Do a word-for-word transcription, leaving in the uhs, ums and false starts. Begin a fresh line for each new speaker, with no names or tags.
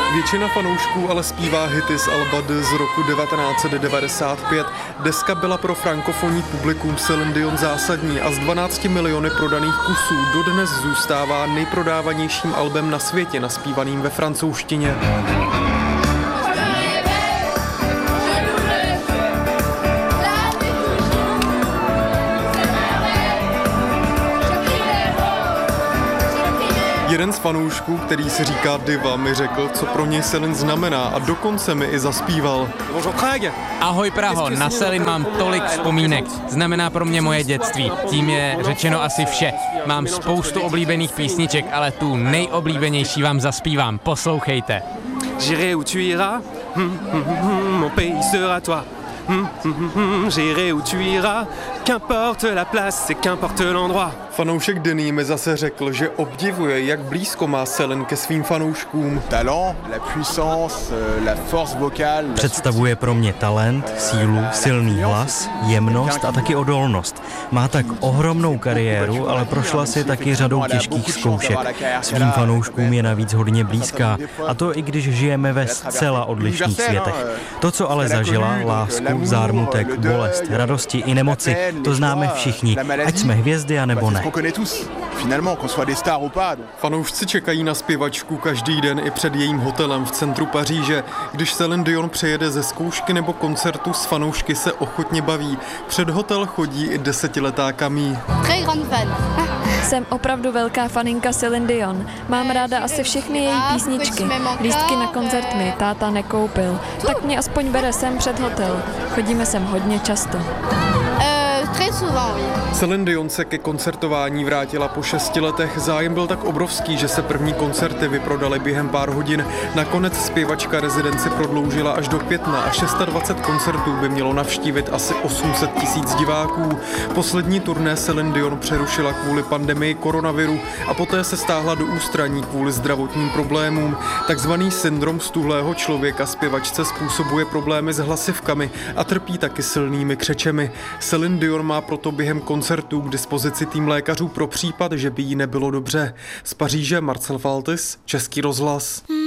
Většina fanoušků ale zpívá hity z alba D z roku devatenáct set devadesát pět. Deska byla pro frankofonní publikum Céline Dion zásadní a z dvanácti miliony prodaných kusů dodnes zůstává nejprodávanějším albem na světě naspívaným ve francouzštině. Jeden z fanoušků, který si říká diva, mi řekl, co pro něj Céline znamená a dokonce mi i zaspíval.
Ahoj Praho, na Céline mám tolik vzpomínek. Znamená pro mě moje dětství. Tím je řečeno asi vše. Mám spoustu oblíbených písniček, ale tu nejoblíbenější vám zaspívám. Poslouchejte.
J'irai où tu iras, mon pays sera toi. J'irai où tu iras, qu'importe la place et qu'importe l'endroit.
Fanoušek Denis mi zase řekl, že obdivuje, jak blízko má Céline ke svým fanouškům.
Talent, la puissance, la force vocale.
Představuje pro mě talent, sílu, silný hlas, jemnost a taky odolnost. Má tak ohromnou kariéru, ale prošla si taky řadou těžkých zkoušek. Svým fanouškům je navíc hodně blízká, a to i když žijeme ve zcela odlišných světech. To, co ale zažila, lásku, zármutek, bolest, radosti i nemoci, to známe všichni, ať jsme hvězdy a nebo ne.
Fanoušci čekají na zpěvačku každý den i před jejím hotelem v centru Paříže. Když Céline Dion přijede ze zkoušky nebo koncertu, s fanoušky se ochotně baví. Před hotel chodí i desetiletá Camille.
Jsem opravdu velká faninka Céline Dion. Mám ráda asi všechny její písničky. Lístky na koncert mi táta nekoupil, tak mě aspoň bere sem před hotel. Chodíme sem hodně často.
Céline Dion se ke koncertování vrátila po šesti letech. Zájem byl tak obrovský, že se první koncerty vyprodaly během pár hodin. Nakonec zpěvačka rezidenci prodloužila až do května a dvacet šest koncertů by mělo navštívit asi osm set tisíc diváků. Poslední turné Céline Dion přerušila kvůli pandemii koronaviru a poté se stáhla do ústraní kvůli zdravotním problémům. Takzvaný syndrom stuhlého člověka zpěvačce způsobuje problémy s hlasivkami a trpí taky silnými křečemi. Céline Dion má proto během koncertů k dispozici tým lékařů pro případ, že by jí nebylo dobře. Z Paříže Marcel Faltis, Český rozhlas.